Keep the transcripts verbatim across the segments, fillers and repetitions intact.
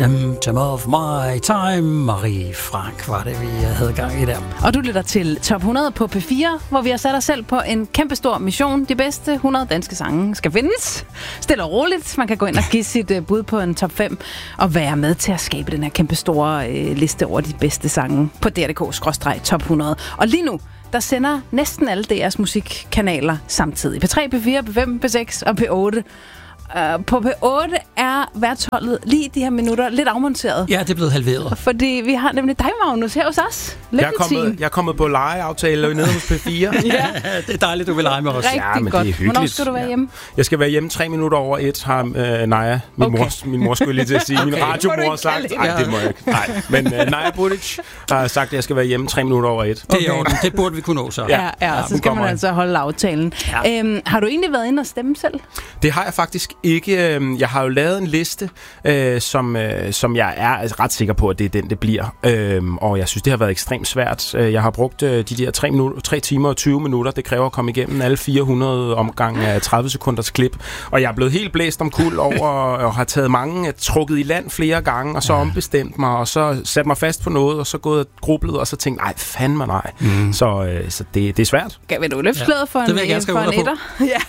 Empty of my time. Marie Frank var det, vi havde gang i der. Og du lytter til Top hundrede på P fire, hvor vi har sat os selv på en kæmpestor mission. De bedste hundrede danske sange skal findes. Stille og roligt. Man kan gå ind og give sit uh, bud på en top fem og være med til at skabe den her kæmpestore uh, liste over de bedste sange på D R punktum D K top hundrede. Og lige nu, der sender næsten alle D R's musikkanaler samtidig. P tre, P fire, P fem, P seks og P otte. Uh, på P otte er værtsholdet lige de her minutter lidt afmonteret. Ja, det er blevet halveret. Fordi vi har nemlig dig, Magnus, her hos os. Jeg er, kommet, jeg er kommet på legeaftale nede hos P fire. Ja, det er dejligt, du vil lege med os. Rigtig ja, men godt. Det er hyggeligt. Hvornår skal du være hjemme? Jeg skal være hjemme tre minutter over et, har øh, Naja, min, okay. mor, min mor skulle lige til at sige. Min okay. radiomor har sagt. Nej, det må jeg ikke. Nej, men øh, Naja Budic har sagt, at jeg skal være hjemme tre minutter over et. Okay. Det er orden. Det burde vi kunne nå så. Ja, ja, ja, ja så skal man altså holde aftalen. Ja. Øhm, har du egentlig været inde og stemme selv? Det har jeg faktisk ikke. Jeg har jo lavet en liste, øh, som, øh, som jeg er ret sikker på, at det er den, det bliver. Øh, og jeg synes, det har været ekstremt svært. Jeg har brugt øh, de der tre, minutter, tre timer og tyve minutter. Det kræver at komme igennem alle fire hundrede omgange af tredive sekunders klip. Og jeg er blevet helt blæst om kul over, og har taget mange, trukket i land flere gange, og så ombestemt mig, og så sat mig fast på noget, og så gået og grublet, og så tænkt, nej, fandme nej. Mm. Så, øh, så det, det er svært. Vil du løfte sløret for en, en, for en etter?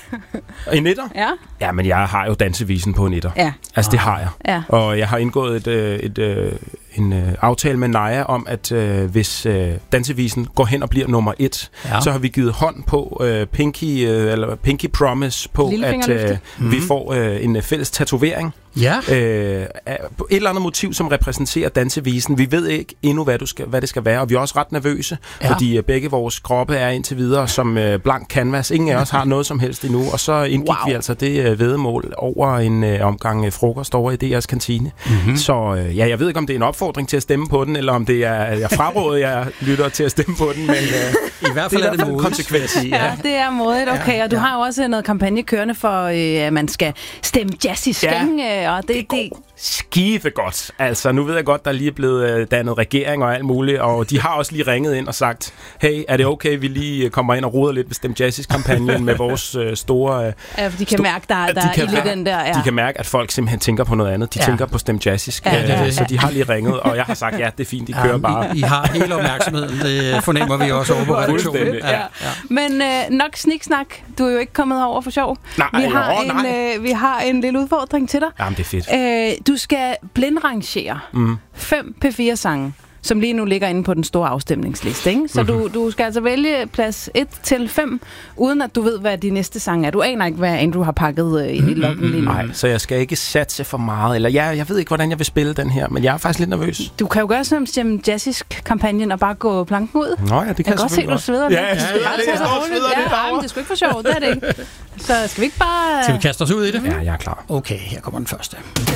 Ja. En etter? Ja. Ja, men jeg har jo dansevisen på en etter. Ja. Altså, det har jeg. Ja. Og jeg har indgået et, et, et, en uh, aftale med Naja om, at uh, hvis uh, dansevisen går hen og bliver nummer et, ja. så har vi givet hånd på uh, Pinky, uh, eller Pinky Promise på, at uh, mm-hmm. vi får uh, en uh, fælles tatovering. Ja. Uh, et eller andet motiv, som repræsenterer dansevisen. Vi ved ikke endnu, hvad, du skal, hvad det skal være, og vi er også ret nervøse, ja. fordi uh, begge vores kroppe er indtil videre som uh, blank canvas. Ingen af os har noget som helst endnu, og så indgik wow. vi altså det uh, væddemål over en uh, omgang uh, frokost over i D R's kantine. Mm-hmm. Så uh, ja, jeg ved ikke, om det er en opfordring til at stemme på den, eller om det er, jeg fraråder, jeg lytter til at stemme på den, men uh, i hvert fald er det en konsekvens. Ja, ja, det er modigt, okay. Og du ja. har jo også noget kampagne kørende for, uh, at man skal stemme jazzisk, ja. Og det, det, det skide godt. Altså, nu ved jeg godt, der lige er blevet dannet regering og alt muligt, og de har også lige ringet ind og sagt, hey, er det okay, vi lige kommer ind og roder lidt ved Stem Jazzisk-kampagnen med vores uh, store... Uh, ja, for de kan mærke, der, der de er kan, i den der... Ja. De kan mærke, at folk simpelthen tænker på noget andet. De ja. tænker på Stem Jazzisk. Ja, ja, ja. Så de har lige ringet, og jeg har sagt, ja, det er fint, de kører ja, bare. I, I har hele opmærksomheden. Det fornemmer vi også over på redaktionen. Ja. Ja. Men uh, nok sniksnak. Du er jo ikke kommet over for sjov. Nej, vi har, jo, en, nej. Uh, vi har en lille udfordring til dig. Jamen, det er fedt. Uh, du skal blindrangere mm. fem P fire sange, som lige nu ligger inde på den store afstemningsliste, ikke? Så mm-hmm. du, du skal altså vælge plads et til fem, uden at du ved, hvad de næste sange er. Du aner ikke, hvad Andrew har pakket uh, ind i loggen lige nu. Nej, så jeg skal ikke satse for meget. Eller jeg, jeg ved ikke, hvordan jeg vil spille den her, men jeg er faktisk lidt nervøs. Du kan jo gøre som Stem Jazzisk-kampagnen og bare gå planken ud. Nå ja, det kan jeg, jeg godt se, du sveder lidt. Ja, jeg sveder lidt. Jeg sveder lidt derovre. Det er sgu ikke for sjovt, det er det ikke. Så skal vi ikke bare... Skal vi kaste os ud i det? Ja, jeg er klar. Okay, her kommer den første.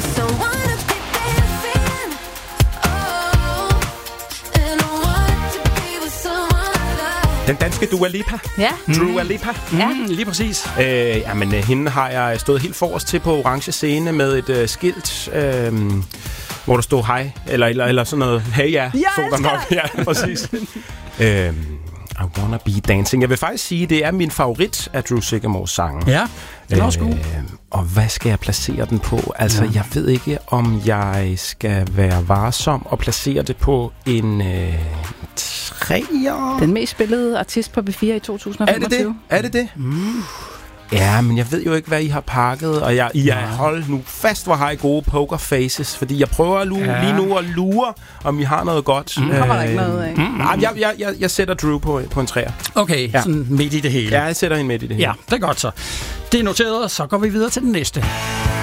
Den danske Dua Lipa. Ja. Dua Lipa. Mm, ja. Lige præcis. Øh, jamen, hende har jeg stået helt forrest til på orange scene med et uh, skilt, øh, hvor der stod hej, eller, eller, eller sådan noget. Hey, ja. Ja, stod der nok. Ja, præcis. øh, I Wanna Be Dancing. Jeg vil faktisk sige, det er min favorit af Drew Sigamores sange. Ja, det er også god. Øh, og hvad skal jeg placere den på? Altså, ja. jeg ved ikke, om jeg skal være varsom og placere det på en øh, treer. Den mest spillede artist på P fire i to tusind og femogtyve. Er det det? Er det det? Mm. Ja, men jeg ved jo ikke, hvad I har pakket, og jeg, I er hold nu fast, hvor har I gode pokerfaces, fordi jeg prøver at lure, ja. lige nu at lure, om I har noget godt. Mm. Kommer der ikke noget af? Mm. Nej, jeg, jeg, jeg, jeg sætter Drew på, på en træer. Okay, ja. Sådan midt i det hele. Ja, jeg sætter hende midt i det hele. Ja, det er godt så. Det er noteret, så går vi videre til den næste.